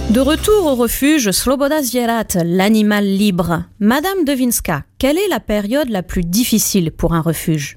De retour au refuge Sloboda Zvierat, l'animal libre. Madame Devinska, quelle est la période la plus difficile pour un refuge?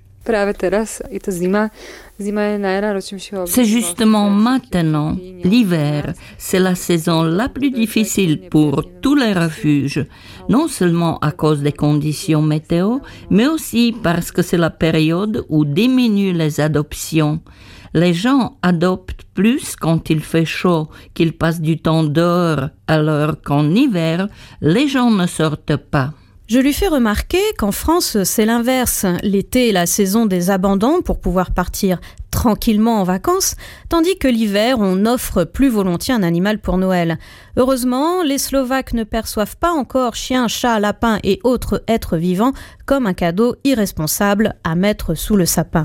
C'est justement maintenant, l'hiver, c'est la saison la plus difficile pour tous les refuges, non seulement à cause des conditions météo, mais aussi parce que c'est la période où diminuent les adoptions. Les gens adoptent plus quand il fait chaud, qu'ils passent du temps dehors, alors qu'en hiver, les gens ne sortent pas. Je lui fais remarquer qu'en France, c'est l'inverse. L'été est la saison des abandons pour pouvoir partir tranquillement en vacances, tandis que l'hiver, on offre plus volontiers un animal pour Noël. Heureusement, les Slovaques ne perçoivent pas encore chiens, chats, lapins et autres êtres vivants comme un cadeau irresponsable à mettre sous le sapin.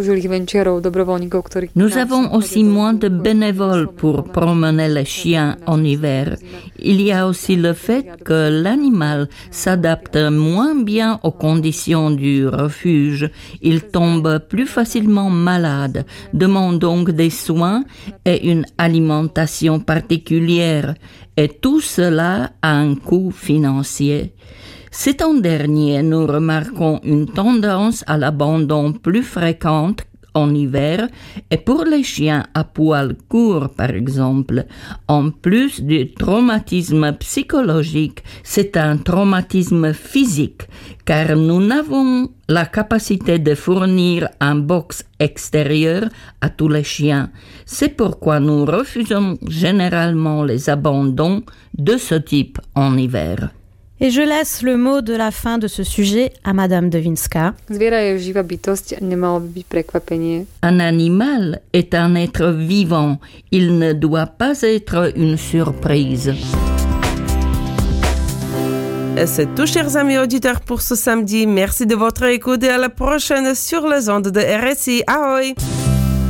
Nous avons aussi moins de bénévoles pour promener les chiens en hiver. Il y a aussi le fait que l'animal s'adapte moins bien aux conditions du refuge. Il tombe plus facilement malade, demande donc des soins et une alimentation particulière. Et tout cela a un coût financier. Cet an dernier, nous remarquons une tendance à l'abandon plus fréquente en hiver et pour les chiens à poil court, par exemple. En plus du traumatisme psychologique, c'est un traumatisme physique car nous n'avons la capacité de fournir un box extérieur à tous les chiens. C'est pourquoi nous refusons généralement les abandons de ce type en hiver. Et je laisse le mot de la fin de ce sujet à Madame Devinska. Un animal est un être vivant. Il ne doit pas être une surprise. C'est tout, chers amis auditeurs, pour ce samedi. Merci de votre écoute et à la prochaine sur les ondes de RSI. Ahoy!